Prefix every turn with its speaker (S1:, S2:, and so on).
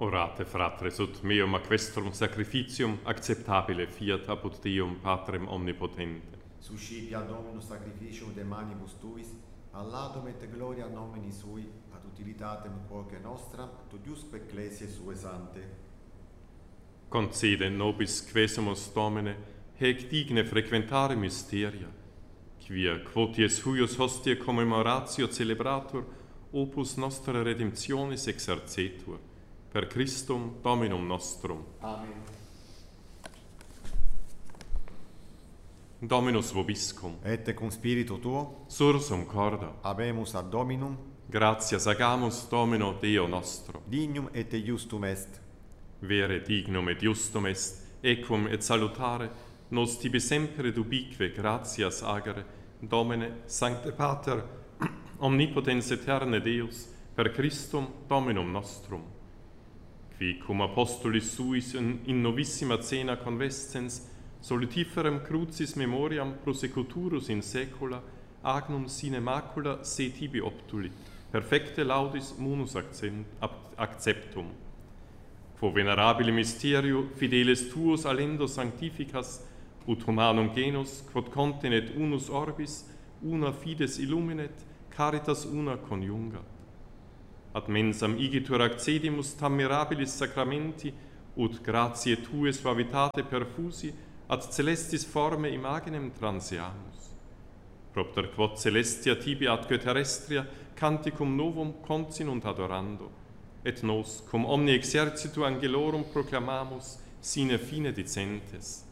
S1: Orate, fratres, ut meum ac vestrum sacrificium acceptabile fiat apud Deum Patrem omnipotente.
S2: Suscipia Dominus sacrificium de manibus tuis, alladum et gloria nomini sui, ad utilitatem quoque nostra, tuiusque ecclesiae sue sante.
S1: Concede nobis quesumus Domine, hec digne frequentare mysteria, quia quoties huius hostia commemoratio celebratur, opus nostra redemptionis exercetur, per Christum Dominum nostrum.
S2: Amen.
S1: Dominus vobiscum,
S2: Et cum spiritu tuo,
S1: sursum corda,
S2: habemus ad Dominum,
S1: gratias agamus Domino Deo nostro.
S2: dignum et justum est.
S1: Vere dignum et justum est, equum et salutare, nos tibi sempre dubique gratias agere, Domine, Sancte Pater, omnipotens eterne Deus, per Christum Dominum nostrum. Qui cum apostolis suis in novissima cena convescens, solitiferem crucis memoriam prosecuturus in saecula, agnum sine macula se tibi obtulit, perfecte laudis munus acceptum. Quo venerabile mysterio fideles tuos alendo sanctificas, ut humanum genus, quod continet unus orbis, una fides illuminet, caritas una coniungat. Ad mensam igitur accedimus tam mirabilis sacramenti, ut gratiae tue suavitate perfusi, ad celestis forme imaginem transeamus. Propter quod celestia tibi atque terrestria canticum novum continunt adorando, et nos cum omni exercitu angelorum proclamamus sine fine dicentes.